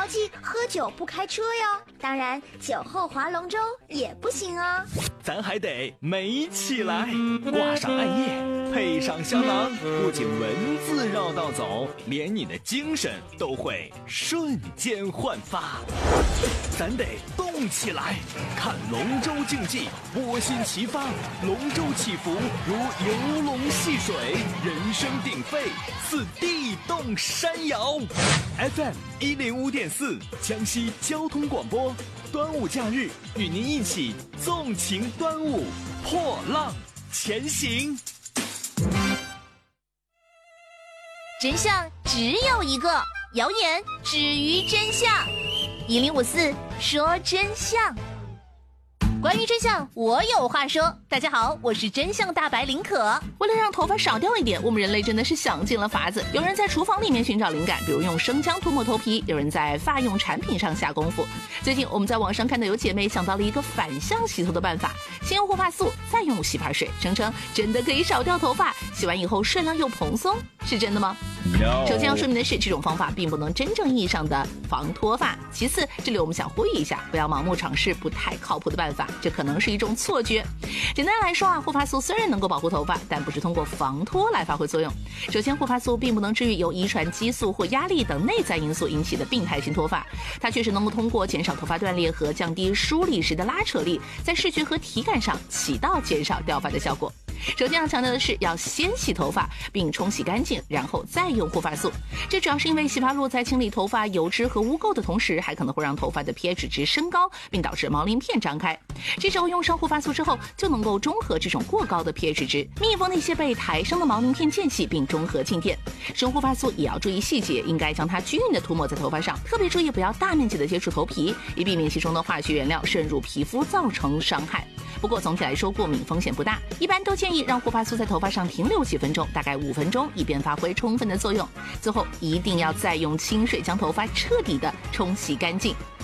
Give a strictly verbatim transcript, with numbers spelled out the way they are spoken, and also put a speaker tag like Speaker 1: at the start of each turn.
Speaker 1: 牢记喝酒不开车哟。当然，酒后划龙舟也不行哦。
Speaker 2: 咱还得美起来，挂上暗夜，配上香囊，不仅文字绕道走，连你的精神都会瞬间焕发。咱得动起来，看龙舟竞技，波心齐发，龙舟起伏如游龙戏水，人声鼎沸，似地动山摇。F M 一零五点四，江西交通广播，端午假日与您一起纵情端午，破浪前行。
Speaker 1: 真相只有一个，谣言止于真相。一零五四说真相。关于真相，我有话说。大家好，我是真相大白林可。
Speaker 3: 为了让头发少掉一点，我们人类真的是想尽了法子。有人在厨房里面寻找灵感，比如用生姜涂抹头皮；有人在发用产品上下功夫。最近我们在网上看到有姐妹想到了一个反向洗头的办法，先用护发素，再用洗发水，声称真的可以少掉头发，洗完以后顺亮又蓬松，是真的吗？
Speaker 2: No.
Speaker 3: 首先要说明的是，这种方法并不能真正意义上的防脱发。其次，这里我们想呼吁一下，不要盲目尝试不太靠谱的办法，这可能是一种错觉。简单来说啊，护发素虽然能够保护头发，但不是通过防脱来发挥作用。首先，护发素并不能治愈由遗传激素或压力等内在因素引起的病态性脱发，它确实能够通过减少头发断裂和降低梳理时的拉扯力，在视觉和体感上起到减少掉发的效果。 首先要强调的是，要先洗头发并冲洗干净，然后再用护发素。这主要是因为洗发露在清理头发油脂和污垢的同时，还可能会让头发的 pH 值升高，并导致毛鳞片张开。这时候用上护发素之后，就能够中和这种过高的 pH 值，密封那些被抬升的毛鳞片间隙，并中和静电。使用护发素也要注意细节，应该将它均匀的涂抹在头发上，特别注意不要大面积的接触头皮，以避免其中的化学原料渗入皮肤造成伤害。 不过总体来说，过敏风险不大，一般都建议让护发素在头发上停留几分钟，大概五分钟，以便发挥充分的作用。最后一定要再用清水将头发彻底的冲洗干净。